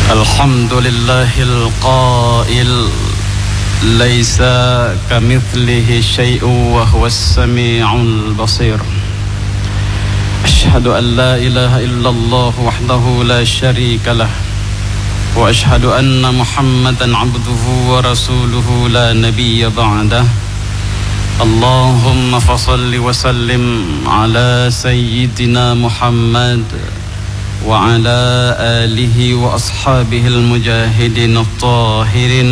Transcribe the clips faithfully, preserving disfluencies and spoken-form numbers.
الحمد لله القائل ليس كمثله شيء وهو السميع البصير أشهد أن لا إله إلا الله وحده لا شريك له وأشهد أن محمدا عبده ورسوله لا نبي بعده اللهم فصل وسلم على سيدنا محمد وعلى آله وأصحابه المجاهدين الطاهرين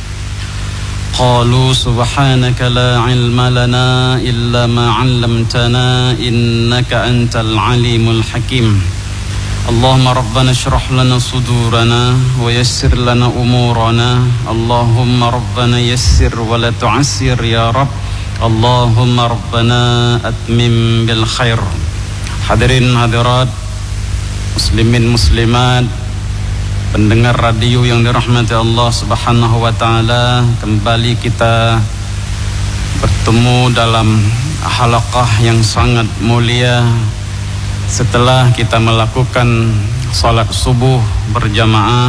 قالوا سبحانك لا علم لنا إلا ما علمتنا إنك أنت العليم الحكيم اللهم ربنا اشرح لنا صدورنا ويسر لنا أمورنا اللهم ربنا يسر ولا تعسر يا رب اللهم ربنا أتمم بالخير. Hadirin hadirat, muslimin muslimat, pendengar radio yang dirahmati Allah Subhanahu wa taala, kembali kita bertemu dalam halaqah yang sangat mulia setelah kita melakukan salat subuh berjamaah,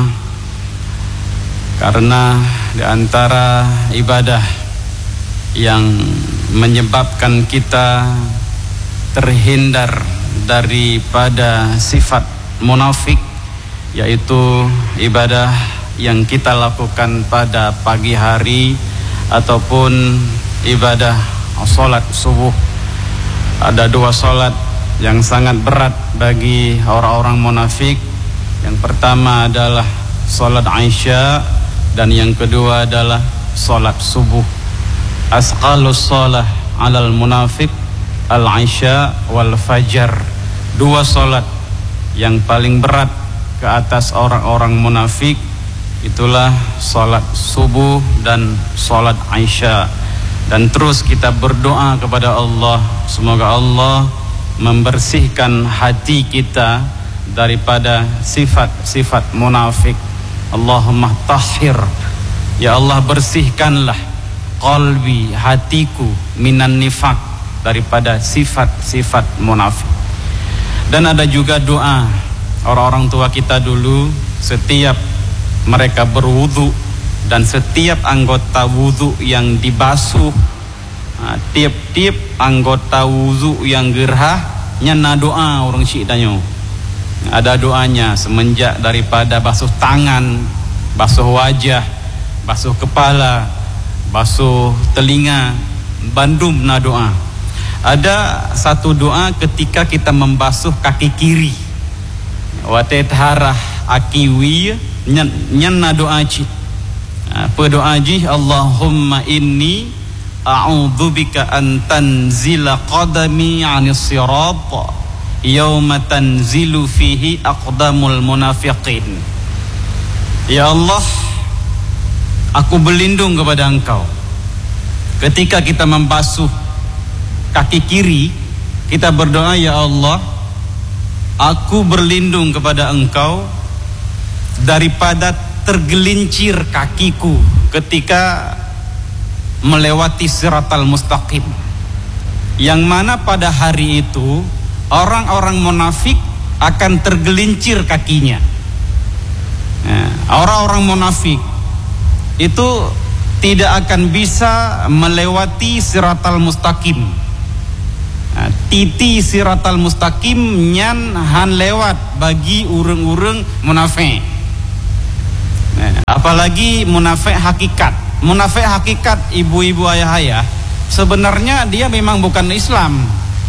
karena di antara ibadah yang menyebabkan kita terhindar daripada sifat munafik, yaitu ibadah yang kita lakukan pada pagi hari ataupun ibadah salat subuh. Ada dua salat yang sangat berat bagi orang-orang munafik. Yang pertama adalah salat Isya dan yang kedua adalah salat subuh. Asqalus salah alal munafiq al-Isya wal fajar. Dua salat yang paling berat ke atas orang-orang munafik itulah salat subuh dan salat Isya. Dan terus kita berdoa kepada Allah, semoga Allah membersihkan hati kita daripada sifat-sifat munafik. Allahumma tahhir, ya Allah bersihkanlah qalbi, hatiku, minan nifak, daripada sifat-sifat munafik. Dan ada juga doa orang-orang tua kita dulu, setiap mereka berwudu dan setiap anggota wudu yang dibasuh, nah, tiap-tiap anggota wudu yang gerah nyana doa orang syik tanya. Ada doanya semenjak daripada basuh tangan, basuh wajah, basuh kepala, basuh telinga, bandum na doa. Ada satu doa ketika kita membasuh kaki kiri. Watet harah akiwi nyan nyan na doa ji. Apa doa ji? Allahumma inni a'udzubika an tanzila qadami 'anis sirat yauma tanzilu fihi aqdamul munafiqin. Ya Allah, aku berlindung kepada Engkau ketika kita membasuh kaki kiri, kita berdoa, ya Allah, aku berlindung kepada Engkau daripada tergelincir kakiku ketika melewati siratal mustaqim, yang mana pada hari itu orang-orang munafik akan tergelincir kakinya. Nah, orang-orang munafik itu tidak akan bisa melewati siratal mustaqim. Nah, titi siratal mustaqim nyan han lewat bagi ureng-ureng munafik. Nah, apalagi munafik hakikat. Munafik hakikat, ibu-ibu ayah-ayah, sebenarnya dia memang bukan Islam.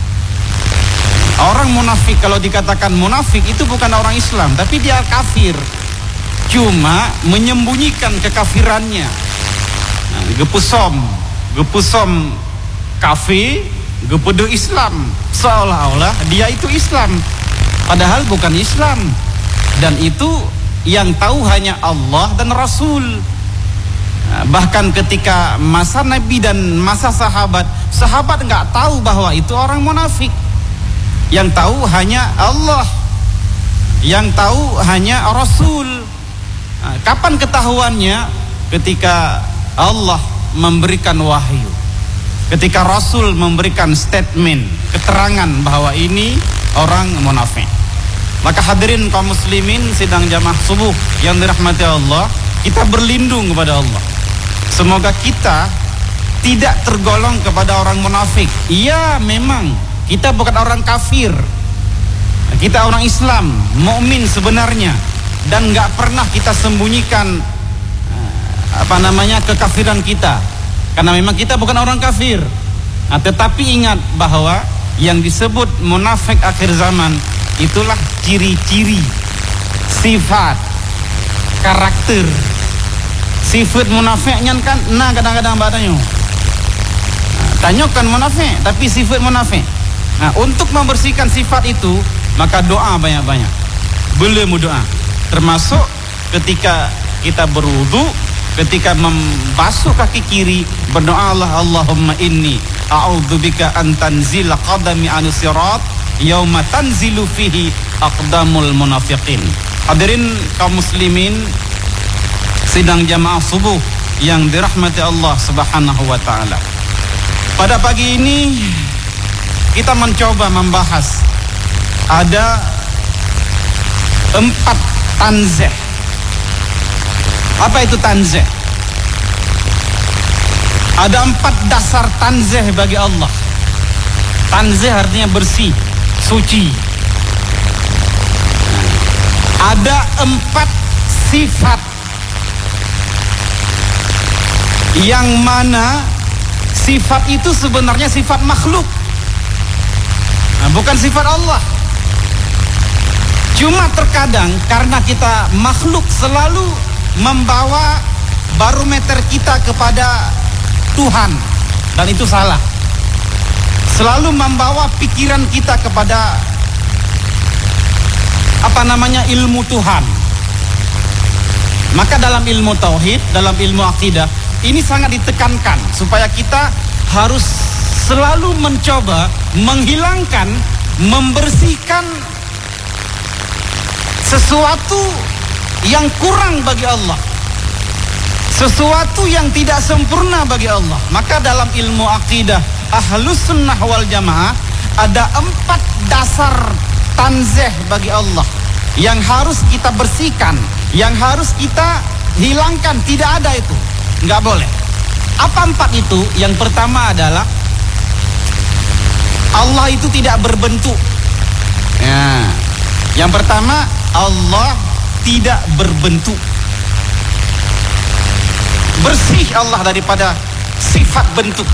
Orang munafik, kalau dikatakan munafik, itu bukan orang Islam, tapi dia kafir, cuma menyembunyikan kekafirannya. Nah, gepusom, gepusom kafir, gepedu Islam, seolah-olah dia itu Islam, padahal bukan Islam. Dan itu yang tahu hanya Allah dan Rasul. Nah, bahkan ketika masa Nabi dan masa sahabat, sahabat nggak tahu bahwa itu orang munafik. Yang tahu hanya Allah, yang tahu hanya Rasul. Nah, kapan ketahuannya? Ketika Allah memberikan wahyu, ketika Rasul memberikan statement, keterangan bahwa ini orang munafik. Maka hadirin kaum muslimin sidang jamaah subuh yang dirahmati Allah, kita berlindung kepada Allah. Semoga kita tidak tergolong kepada orang munafik. Iya, memang kita bukan orang kafir. Kita orang Islam, mukmin sebenarnya, dan nggak pernah kita sembunyikan apa namanya kekafiran kita, karena memang kita bukan orang kafir. Nah, tetapi ingat bahwa yang disebut munafik akhir zaman itulah ciri-ciri, sifat, karakter. Sifat munafiknya kan, nah kadang-kadang badannya. Nah, tanyakan munafik, tapi sifat munafik. Nah, untuk membersihkan sifat itu, maka doa banyak-banyak. Belum doa, termasuk ketika kita berwudu, ketika membasuh kaki kiri, berdoa Allah, Allahumma inni a'udzubika an tanzila qadami an sirat yauma tanzilu fihi aqdamul munafiqin. Hadirin kaum muslimin sidang jamaah subuh yang dirahmati Allah Subhanahu wa taala. Pada pagi ini kita mencoba membahas ada empat tanzih. Apa itu tanzih? Ada empat dasar tanzih bagi Allah. Tanzih artinya bersih, suci. Ada empat sifat yang mana sifat itu sebenarnya sifat makhluk, nah, bukan sifat Allah. Cuma terkadang karena kita makhluk selalu membawa barometer kita kepada Tuhan, dan itu salah. Selalu membawa pikiran kita kepada apa namanya ilmu Tuhan. Maka dalam ilmu tauhid, dalam ilmu akidah, ini sangat ditekankan supaya kita harus selalu mencoba menghilangkan, membersihkan sesuatu yang kurang bagi Allah, sesuatu yang tidak sempurna bagi Allah. Maka dalam ilmu akidah Ahlus Sunnah wal Jamaah ada empat dasar tanzih bagi Allah yang harus kita bersihkan, yang harus kita hilangkan. Tidak ada itu, nggak boleh. Apa empat itu? Yang pertama adalah Allah itu tidak berbentuk. Ya. Yang pertama, Allah tidak berbentuk. Bersih Allah daripada sifat bentuk.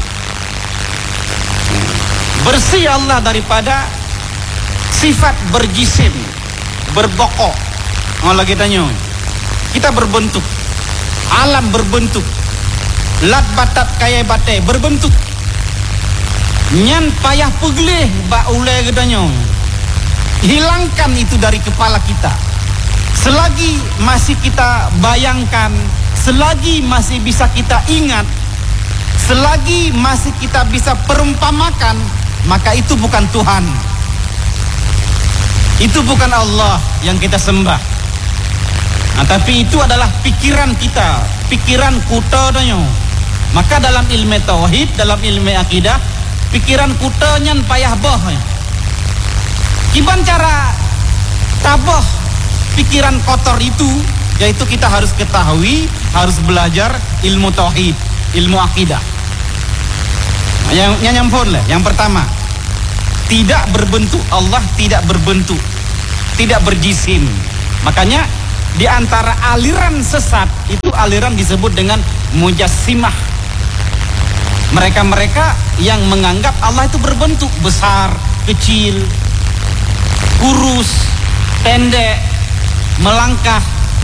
Bersih Allah daripada sifat berjisim, berbokok. Oh lagi tanya, kita berbentuk, alam berbentuk, lat batat kaya batai berbentuk. Nyan payah pegleh ba ulai gedanya. Hilangkan itu dari kepala kita. Selagi masih kita bayangkan, selagi masih bisa kita ingat, selagi masih kita bisa perumpamakan, maka itu bukan Tuhan. Itu bukan Allah yang kita sembah. Nah, tapi itu adalah pikiran kita, pikiran kutanya. Maka dalam ilmu tauhid, dalam ilmu akidah, pikiran kutanya payah boh. Gimana cara taboh pikiran kotor itu? Yaitu kita harus ketahui, harus belajar ilmu tauhid, ilmu akidah. Nah, yang yang nyampun lah. Yang pertama, tidak berbentuk. Allah tidak berbentuk, tidak berjisim. Makanya di antara aliran sesat itu aliran disebut dengan mujassimah. Mereka-mereka yang menganggap Allah itu berbentuk, besar, kecil, kurus, pendek, melangkah.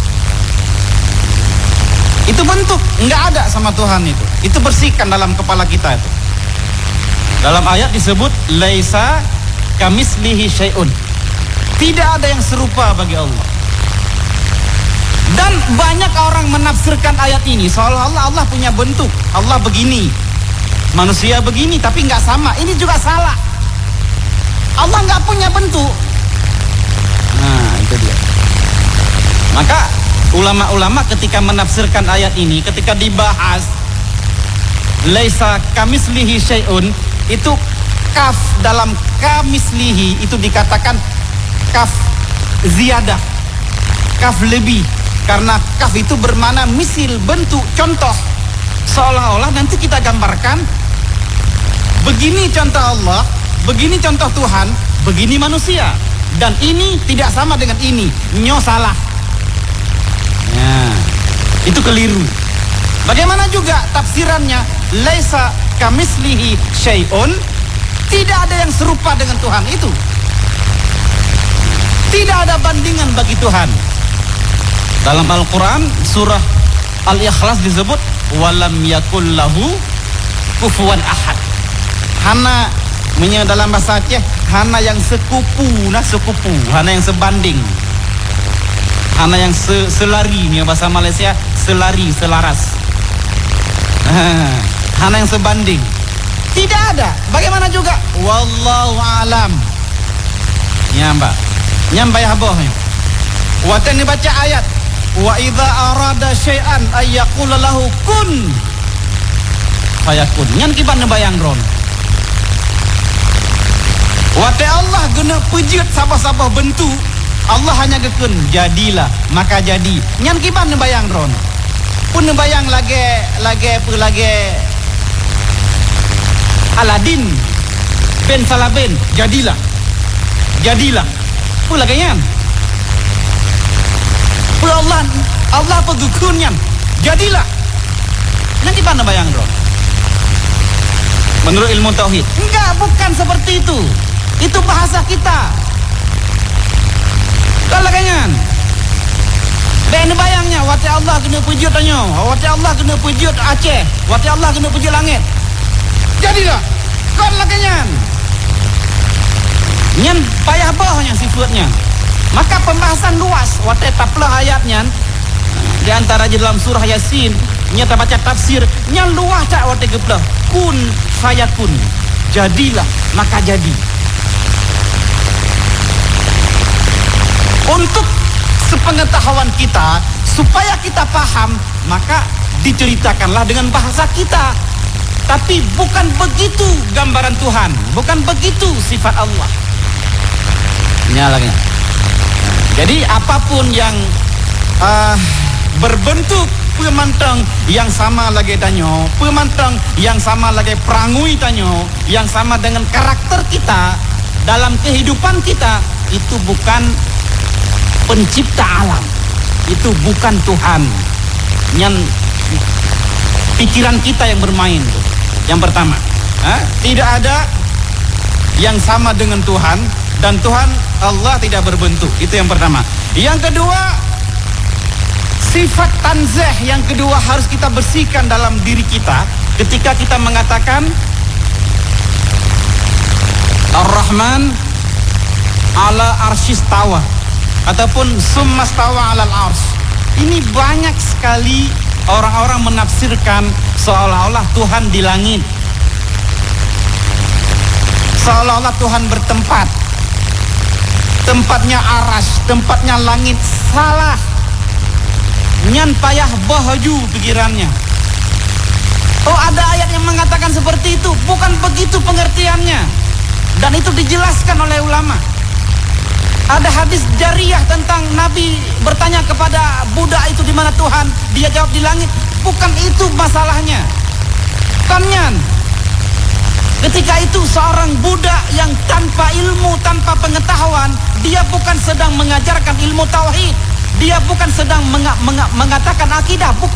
Itu bentuk, nggak ada sama Tuhan itu. Itu bersihkan dalam kepala kita itu. Dalam ayat disebut laisa kamislihi syai'un. Tidak ada yang serupa bagi Allah. Dan banyak orang menafsirkan ayat ini seolah-olah Allah punya bentuk, Allah begini, manusia begini, tapi nggak sama. Ini juga salah. Allah nggak punya bentuk. Nah, itu dia. Maka ulama-ulama ketika menafsirkan ayat ini, ketika dibahas laisa kamislihi syai'un, itu kaf dalam kamislihi itu dikatakan kaf ziyadah, kaf lebih, karena kaf itu bermakna misil, bentuk, contoh. Seolah-olah nanti kita gambarkan begini contoh Allah, begini contoh Tuhan, begini manusia, dan ini tidak sama dengan ini. Nyo salah. Ya, itu keliru. Bagaimana juga tafsirannya? Laisa kamislihi syai'un, tidak ada yang serupa dengan Tuhan itu. Tidak ada bandingan bagi Tuhan. Dalam Al-Quran surah Al-Ikhlas disebut walam yakul lahu kufuwan ahad. Hana menye dalam bahasa Aceh, hana yang sekupu, nah sekupu, hana yang sebanding, hana yang se selari, ni bahasa Malaysia selari, selaras. Hana yang sebanding. Tidak ada. Bagaimana juga? Wallahu alam. Nyamba. Nyamba ya boh. Wa tani baca ayat. Wa idza arada syai'an ay yaqula lahu kun fayakun. Nyan kiban bayang ron. Wa ta Allah guna pejut sabah-sabah bentuk. Allah hanya gekun jadilah, maka jadi. Nyan kiban bayang ron. Pun bayang lagi lagi apa lagi Aladin bin Salabin, jadilah. Jadilah. Apa lagi yan? Allah Allah apa gukunnya? Jadilah. Nanti mana bayang roh? Menurut ilmu tauhid. Enggak, bukan seperti itu. Itu bahasa kita. Kalau kanyan. Ben bayangnya wati Allah kena pujud tanya. Wati Allah kena pujud Aceh. Wati Allah kena pujud langit. Jadilah. Kalau kanyan. Nyan payah bahnya sifatnya. Maka pembahasan luas wate taplah ayatnya di antara di dalam surah Yasin nyata baca tafsir nyan luas tak wate geplah kun fayakun, jadilah maka jadi. Untuk sepengetahuan kita supaya kita paham, maka diceritakanlah dengan bahasa kita, tapi bukan begitu gambaran Tuhan, bukan begitu sifat Allah. Nyalanya. Jadi apapun yang uh, berbentuk pemantang yang sama lagi tanyo, pemantang yang sama lagi perangui tanyo, yang sama dengan karakter kita dalam kehidupan kita, itu bukan pencipta alam, itu bukan Tuhan. Yang pikiran kita yang bermain tuh. Yang pertama, ha? Tidak ada yang sama dengan Tuhan. Dan Tuhan Allah tidak berbentuk. Itu yang pertama. Yang kedua, sifat tanzih yang kedua harus kita bersihkan dalam diri kita ketika kita mengatakan Ar-Rahman ala arsyistawa ataupun summastawa alal ars. Ini banyak sekali orang-orang menafsirkan seolah-olah Tuhan di langit, seolah-olah Tuhan bertempat, tempatnya aras, tempatnya langit. Salah. Nyan payah bahaju pikirannya. Oh, ada ayat yang mengatakan seperti itu. Bukan begitu pengertiannya. Dan itu dijelaskan oleh ulama. Ada hadis jariyah tentang Nabi bertanya kepada budak itu di mana Tuhan, dia jawab di langit. Bukan itu masalahnya. Kan nyan. Ketika itu seorang budak yang tanpa ilmu, tanpa pengetahuan, dia bukan sedang mengajarkan ilmu tauhid, dia bukan sedang menga menga mengatakan akidah, bukan.